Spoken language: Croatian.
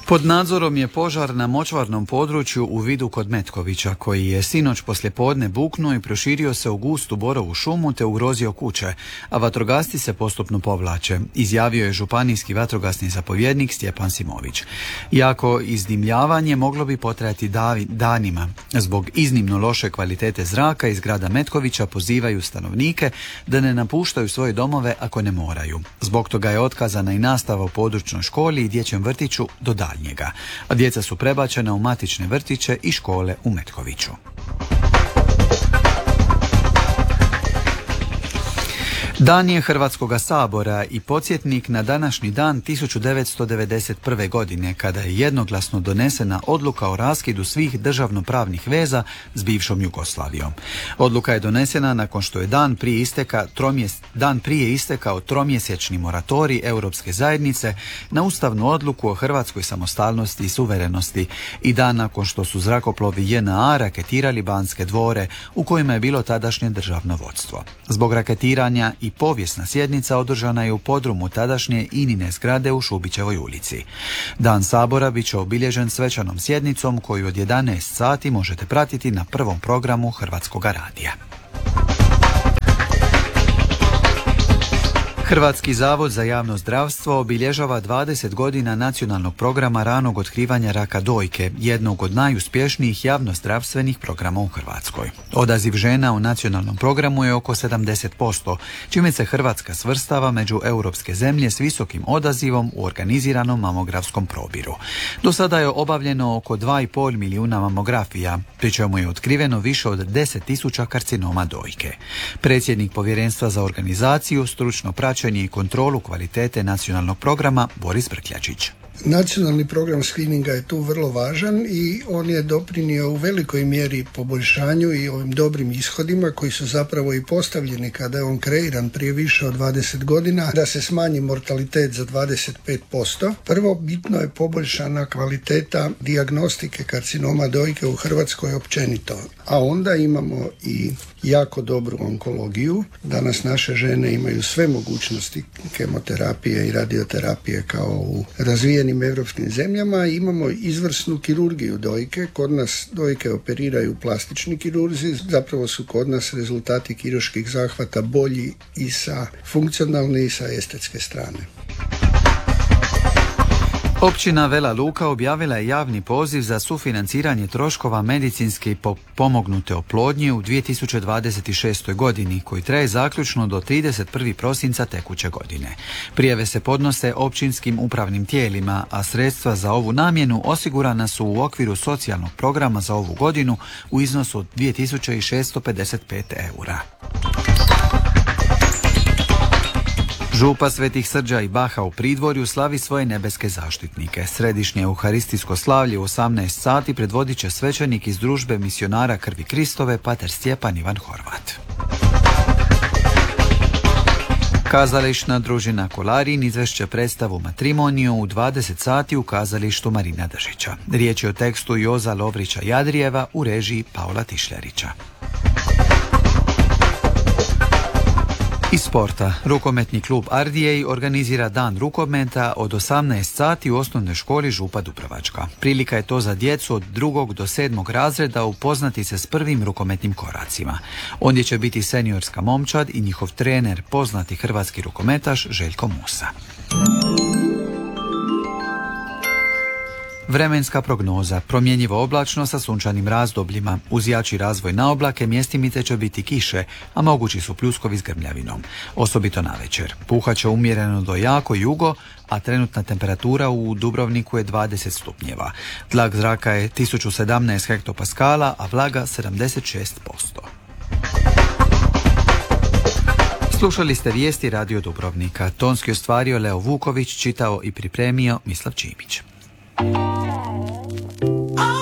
Pod nadzorom je požar na močvarnom području u Vidu kod Metkovića, koji je sinoć poslijepodne buknuo i proširio se u gustu borovu šumu te ugrozio kuće, a vatrogasci se postupno povlače, izjavio je županijski vatrogasni zapovjednik Stjepan Simović. Iako izdimljavanje moglo bi potrajati danima, zbog iznimno loše kvalitete zraka iz grada Metkovića pozivaju stanovnike da ne napuštaju svoje domove ako ne moraju. Zbog toga je otkazana i nastava u područnoj školi i dječjem vrtiću do daljnjega, a djeca su prebačena u matične vrtiće i škole u Metkoviću. Dan je Hrvatskoga sabora i podsjetnik na današnji dan 1991. godine, kada je jednoglasno donesena odluka o raskidu svih državnopravnih veza s bivšom Jugoslavijom. Odluka je donesena nakon što je dan prije istekao tromjesečni moratorij Europske zajednice na ustavnu odluku o hrvatskoj samostalnosti i suverenosti i dan nakon što su zrakoplovi JNA raketirali Banske dvore u kojima je bilo tadašnje državno vodstvo. Zbog raketiranja i povijesna sjednica održana je u podrumu tadašnje Inine zgrade u Šubićevoj ulici. Dan Sabora bit će obilježen svečanom sjednicom koju od 11 sati možete pratiti na prvom programu Hrvatskoga radija. Hrvatski zavod za javno zdravstvo obilježava 20 godina nacionalnog programa ranog otkrivanja raka dojke, jednog od najuspješnijih javnozdravstvenih programa u Hrvatskoj. Odaziv žena u nacionalnom programu je oko 70%, čime se Hrvatska svrstava među europske zemlje s visokim odazivom u organiziranom mamografskom probiru. Do sada je obavljeno oko 2,5 milijuna mamografija, pri čemu je otkriveno više od 10.000 karcinoma dojke. Predsjednik Povjerenstva za organizaciju, stručno praćenje i kontrolu kvalitete nacionalnog programa Boris Brkljačić. Nacionalni program screeninga je tu vrlo važan i on je doprinio u velikoj mjeri poboljšanju i ovim dobrim ishodima koji su zapravo i postavljeni kada je on kreiran prije više od 20 godina, da se smanji mortalitet za 25%. Prvo, bitno je poboljšana kvaliteta dijagnostike karcinoma dojke u Hrvatskoj općenito, a onda imamo i jako dobru onkologiju. Danas naše žene imaju sve mogućnosti kemoterapije i radioterapije kao u razvijenim europskim zemljama. Imamo izvrsnu kirurgiju dojke. Kod nas dojke operiraju plastični kirurzi. Zapravo su kod nas rezultati kirurških zahvata bolji i sa funkcionalne i sa estetske strane. Općina Vela Luka objavila je javni poziv za sufinanciranje troškova medicinske i pomognute oplodnje u 2026. godini, koji traje zaključno do 31. prosinca tekuće godine. Prijave se podnose općinskim upravnim tijelima, a sredstva za ovu namjenu osigurana su u okviru socijalnog programa za ovu godinu u iznosu od 2655 eura. Župa Svetih Srđa i Baha u Pridvorju slavi svoje nebeske zaštitnike. Središnje euharistijsko slavlje u 18 sati predvodit će svećenik iz družbe misionara Krvi Kristove, pater Stjepan Ivan Horvat. Kazališna družina Kolarin izvešće predstavu Matrimoniju u 20 sati u kazalištu Marina Držića. Riječ je o tekstu Joza Lovrića Jadrijeva u režiji Paula Tišljarića. Iz sporta, rukometni klub Ardijej organizira dan rukometa od 18 sati u osnovnoj školi Župa Dubrovačka. Prilika je to za djecu od 2. do 7. razreda upoznati se s prvim rukometnim koracima. Ondje će biti seniorska momčad i njihov trener, poznati hrvatski rukometaš Željko Musa. Vremenska prognoza, promjenjivo oblačno sa sunčanim razdobljima. Uz jači razvoj na oblake mjestimice će biti kiše, a mogući su pljuskovi s grmljavinom. Osobito navečer. Puhaće umjereno do jako jugo, a trenutna temperatura u Dubrovniku je 20 stupnjeva. Tlak zraka je 1017 hektopaskala, a vlaga 76%. Slušali ste vijesti Radio Dubrovnika. Tonski ostvario Leo Vuković, čitao i pripremio Mislav Čimić.